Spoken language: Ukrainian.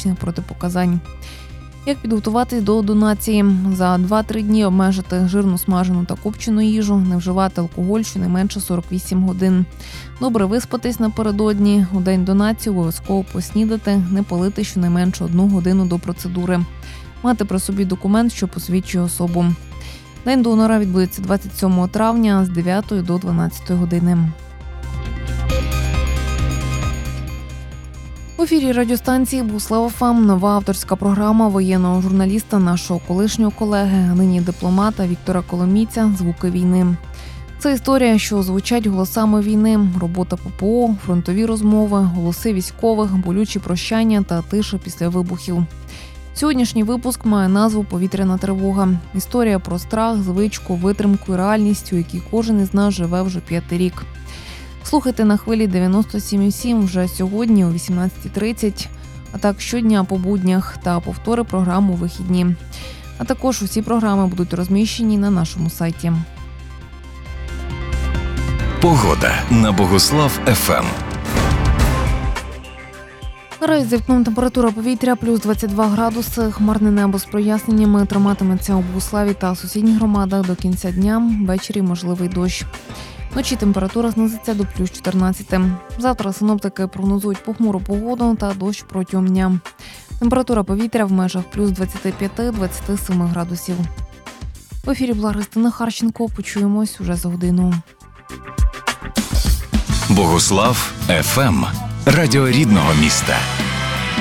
без протипоказань. Як підготуватись до донації? За 2-3 дні обмежити жирну, смажену та копчену їжу, не вживати алкоголь щонайменше 48 годин. Добре виспатись напередодні, у день донації обов'язково поснідати, не палити щонайменше 1 годину до процедури. Мати при собі документ, що посвідчує особу. День донора відбудеться 27 травня з 9 до 12 години. В ефірі радіостанції «Богуслав ФМ» нова авторська програма воєнного журналіста, нашого колишнього колеги, нині дипломата Віктора Коломійця «Звуки війни». Це історія, що звучать голосами війни, робота ППО, фронтові розмови, голоси військових, болючі прощання та тиша після вибухів. Сьогоднішній випуск має назву «Повітряна тривога». Історія про страх, звичку, витримку і реальність, у якій кожен із нас живе вже 5-й рік. Слухайте на хвилі 97,7 вже сьогодні о 18:30, а так щодня по буднях та повтори програми у вихідні. А також усі програми будуть розміщені на нашому сайті. Погода на Богуслав ФМ. Наразі за вікном температура повітря плюс 22 градуси, хмарне небо з проясненнями триматиметься у Богуславі та сусідніх громадах до кінця дня, ввечері можливий дощ. Вночі температура знизиться до плюс 14. Завтра синоптики прогнозують похмуру погоду та дощ протягом дня. Температура повітря в межах плюс 25-27 градусів. В ефірі була Христина Харченко. Почуємось уже за годину. Богуслав ФМ. Радіо рідного міста.